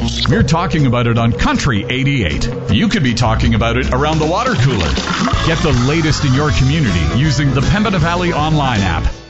We're talking about it on Country 88. You could be talking about it around the water cooler. Get the latest in your community using the Pembina Valley online app.